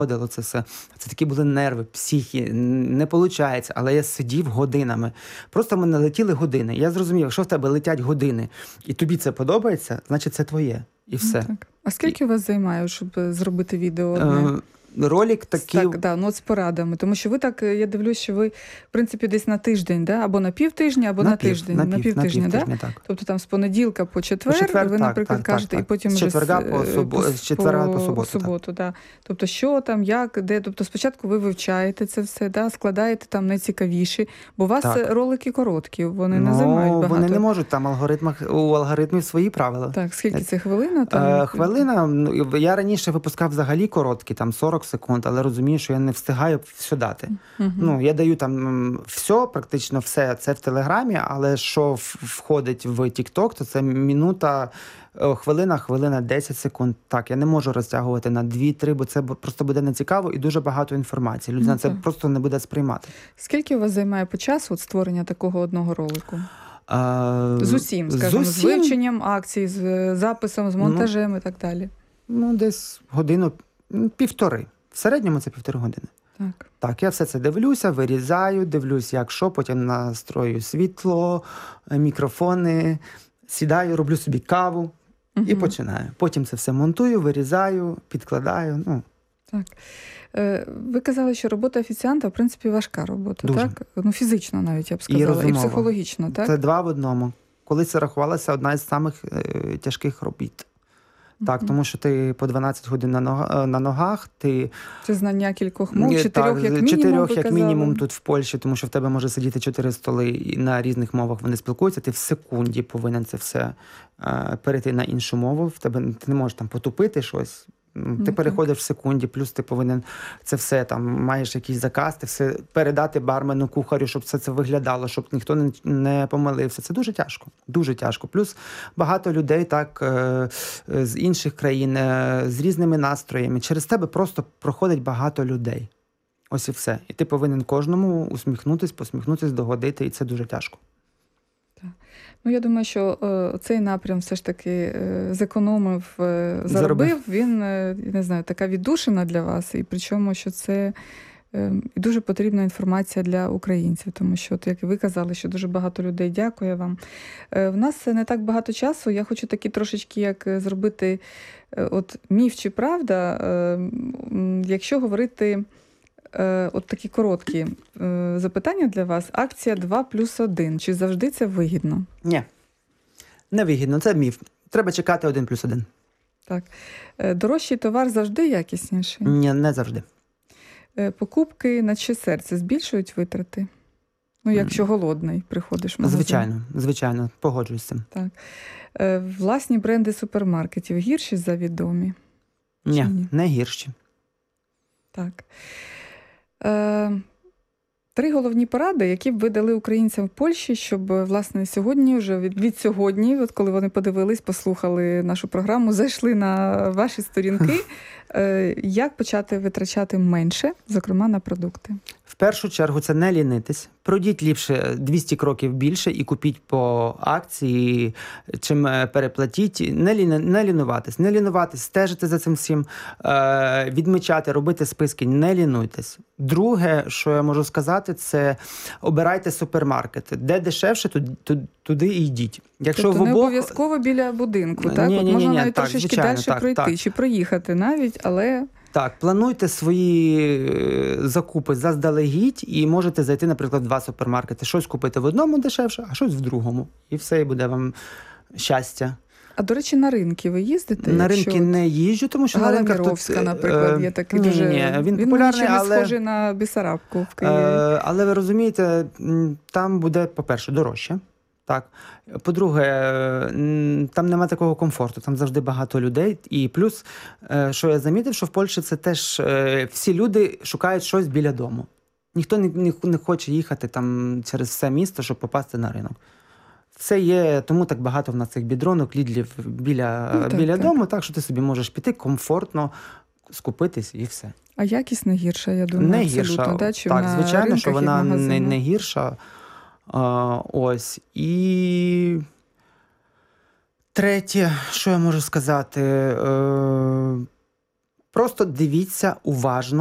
виходило це все. Це такі були нерви, психі, не виходить, але я сидів годинами. Просто в мене летіли години. Я зрозумів, якщо в тебе летять години, і тобі це подобається, значить це твоє. І все. Так. А скільки у вас займає, щоб зробити відео одне? Ролик такий... Так, да, от з порадами. Тому що ви так, я дивлюсь, що ви, в принципі, десь на тиждень, да? Або на півтижня, або на тиждень. На півтижня, да? Так. Тобто там з понеділка по четвер, ви, наприклад, кажете, і потім з четверга по суботу. Да. Тобто що там, як, де. Тобто спочатку ви вивчаєте це все, да? Складаєте там найцікавіші, бо у вас ролики короткі, вони не займають багато. Вони не можуть, там у алгоритмів свої правила. Так, скільки це хвилина? Хвилина, я раніше випускав взагалі короткі, там 40 секунд, але розумію, що я не встигаю все дати. Я даю там все, практично все, це в Телеграмі, але що входить в TikTok, то це хвилина, 10 секунд. Так, я не можу розтягувати на 2-3, бо це просто буде нецікаво і дуже багато інформації. Людина це просто не буде сприймати. Скільки у вас займає по часу створення такого одного ролику? З усім, скажімо, з вивченням акцій, з записом, з монтажем і так далі? Десь годину, півтори. В середньому це 1,5 години. Так, я все це дивлюся, вирізаю, дивлюсь, як що, потім настрою світло, мікрофони, сідаю, роблю собі каву і починаю. Потім це все монтую, вирізаю, підкладаю. Так. Ви казали, що робота офіціанта, в принципі, важка робота, дуже. Так? Фізично навіть, я б сказала, і психологічно, так? Це 2 в одному. Колись це рахувалося одна із самих тяжких робіт. Так, тому що ти по 12 годин на ногах, Це знання кількох мов, 4 як мінімум, 4 як мінімум тут в Польщі, тому що в тебе може сидіти 4 столи і на різних мовах вони спілкуються, ти в секунді повинен це все перейти на іншу мову, ти не можеш там потупити щось. Ти переходиш в секунді, плюс ти повинен це все, там, маєш якийсь заказ, ти все передати бармену, кухарю, щоб все це виглядало, щоб ніхто не помилився. Це дуже тяжко, дуже тяжко. Плюс багато людей так з інших країн, з різними настроями. Через тебе просто проходить багато людей. Ось і все. І ти повинен кожному посміхнутись, догодити, і це дуже тяжко. Я думаю, що цей напрям все ж таки зекономив, заробив. Він, не знаю, така віддушина для вас. І причому, що це дуже потрібна інформація для українців. Тому що, як ви казали, що дуже багато людей дякує вам. В нас не так багато часу. Я хочу такі трошечки, як зробити міф чи правда, якщо говорити... От такі короткі запитання для вас. Акція 2+1. Чи завжди це вигідно? Ні. Не вигідно. Це міф. Треба чекати 1+1. Так. Дорожчий товар завжди якісніший? Ні, не завжди. Покупки на чиє серце збільшують витрати? Якщо голодний приходиш в магазин. Звичайно. Погоджуюсь з цим. Так. Власні бренди супермаркетів гірші за відомі? Ні, не гірші. Так. 3 головні поради, які б ви дали українцям в Польщі, щоб, власне, сьогодні, вже від сьогодні, от коли вони подивились, послухали нашу програму, зайшли на ваші сторінки, як почати витрачати менше, зокрема, на продукти? В першу чергу це не лінитись. Пройдіть ліпше 200 кроків більше і купіть по акції, чим переплатіть. Не лінуватись, стежити за цим всім, відмічати, робити списки, не лінуйтесь. Друге, що я можу сказати, це обирайте супермаркети. Де дешевше, туди і йдіть. Тобто не обов'язково біля будинку, так? Можна навіть трошечки далі пройти, чи проїхати навіть, але... Так, плануйте свої закупи заздалегідь і можете зайти, наприклад, в 2 супермаркети. Щось купити в одному дешевше, а щось в другому. І все, і буде вам щастя. А, до речі, на ринки ви їздите? На ринки не їжджу, тому що на ринках тут... наприклад, є такий дуже... Він популярний, але... не схожий на Бісарабку в Києві. Але ви розумієте, там буде, по-перше, дорожче. Так. По-друге, там нема такого комфорту, там завжди багато людей. І плюс, що я замітив, що в Польщі це теж всі люди шукають щось біля дому. Ніхто не хоче їхати там через все місто, щоб попасти на ринок. Все є, тому так багато в нас цих бідронок, лідлів біля дому, так що ти собі можеш піти комфортно, скупитись і все. А якість не гірша, я думаю, не абсолютно. Гірша. Да, так, звичайно, що вона не гірша. Ось. І третє, що я можу сказати, Просто дивіться уважно.